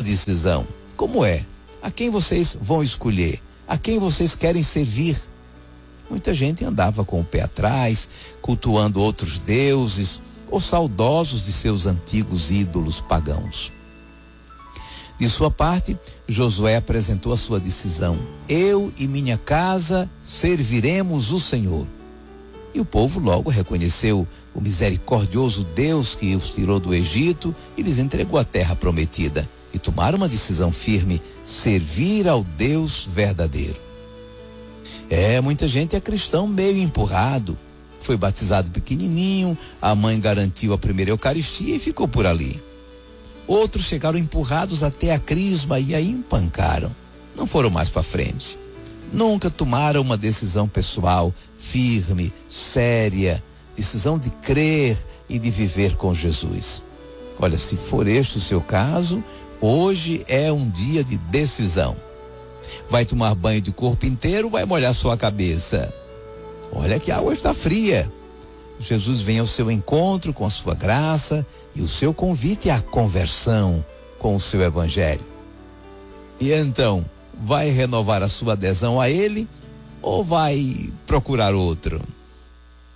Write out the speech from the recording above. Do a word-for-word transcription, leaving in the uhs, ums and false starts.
decisão. Como é? A quem vocês vão escolher? A quem vocês querem servir? Muita gente andava com o pé atrás, cultuando outros deuses ou saudosos de seus antigos ídolos pagãos. De sua parte, Josué apresentou a sua decisão: eu e minha casa serviremos o Senhor. E o povo logo reconheceu o misericordioso Deus que os tirou do Egito e lhes entregou a terra prometida. E tomaram uma decisão firme: servir ao Deus verdadeiro. É, muita gente é cristão meio empurrado. Foi batizado pequenininho, a mãe garantiu a primeira Eucaristia e ficou por ali. Outros chegaram empurrados até a crisma e aí empancaram. Não foram mais para frente. Nunca tomaram uma decisão pessoal, firme, séria, decisão de crer e de viver com Jesus. Olha, se for este o seu caso, hoje é um dia de decisão. Vai tomar banho de corpo inteiro ou vai molhar sua cabeça? Olha que a água está fria. Jesus vem ao seu encontro com a sua graça e o seu convite à conversão com o seu evangelho. E então, vai renovar a sua adesão a ele ou vai procurar outro?